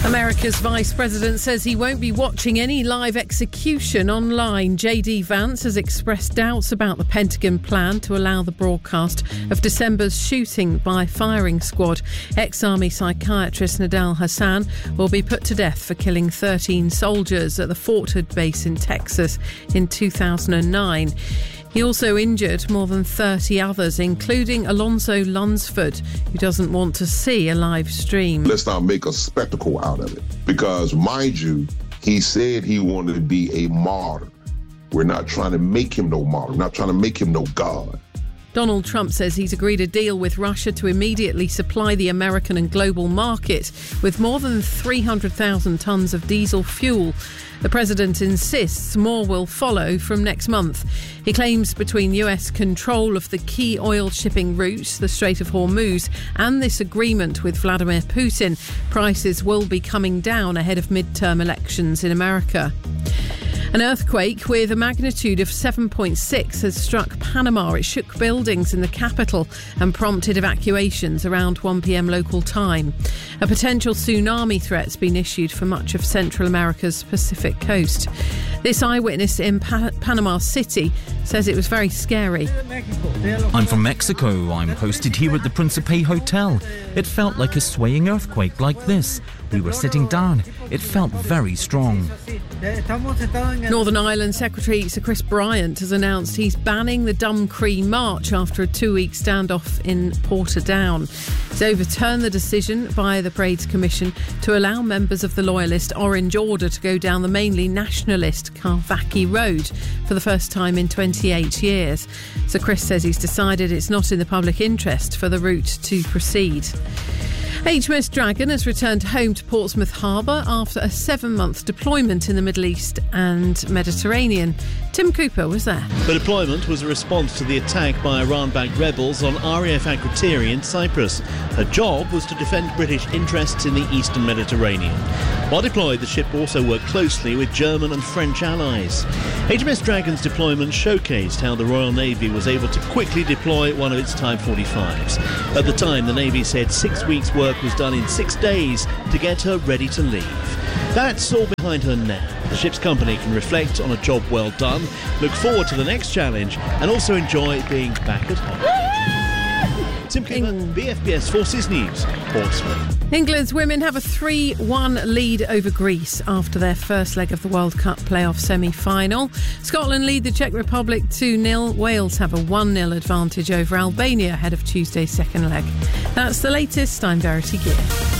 America's Vice President says he won't be watching any live execution online. J.D. Vance has expressed doubts about the Pentagon plan to allow the broadcast of December's shooting by firing squad. Ex-Army psychiatrist Nidal Hasan will be put to death for killing 13 soldiers at the Fort Hood base in Texas in 2009. He also injured more than 30 others, including Alonzo Lunsford, who doesn't want to see a live stream. Let's not make a spectacle out of it. Because, mind you, he said he wanted to be a martyr. We're not trying to make him no martyr. We're not trying to make him no God. Donald Trump says he's agreed a deal with Russia to immediately supply the American and global market with more than 300,000 tonnes of diesel fuel. The president insists more will follow from next month. He claims between US control of the key oil shipping routes, the Strait of Hormuz, and this agreement with Vladimir Putin, prices will be coming down ahead of midterm elections in America. An earthquake with a magnitude of 7.6 has struck Panama. It shook buildings in the capital and prompted evacuations around 1 p.m. local time. A potential tsunami threat's been issued for much of Central America's Pacific coast. This eyewitness in Panama City says it was very scary. I'm from Mexico. I'm hosted here at the Principe Hotel. It felt like a swaying earthquake like this. We were sitting down. It felt very strong. Northern Ireland Secretary Sir Chris Bryant has announced he's banning the Dumcree March after a 2-week standoff in Portadown. He's overturned the decision by the Parades Commission to allow members of the Loyalist Orange Order to go down the mainly nationalist Carvackie Road for the first time in 28 years. Sir Chris says he's decided it's not in the public interest for the route to proceed. HMS Dragon has returned home to Portsmouth Harbour after a 7-month deployment in the Middle East and Mediterranean. Tim Cooper was there. The deployment was a response to the attack by Iran-backed rebels on RAF Akrotiri in Cyprus. Her job was to defend British interests in the eastern Mediterranean. While deployed, the ship also worked closely with German and French allies. HMS Dragon's deployment showcased how the Royal Navy was able to quickly deploy one of its Type 45s. At the time, the Navy said 6 weeks' work was done in 6 days to get her ready to leave. That's all behind her now. The ship's company can reflect on a job well done, look forward to the next challenge, and also enjoy being back at home. Tim Cooper, BFBS Forces News, Portsmouth. England's women have a 3-1 lead over Greece after their first leg of the World Cup playoff semi-final. Scotland lead the Czech Republic 2-0. Wales have a 1-0 advantage over Albania ahead of Tuesday's second leg. That's the latest. I'm Verity Gear.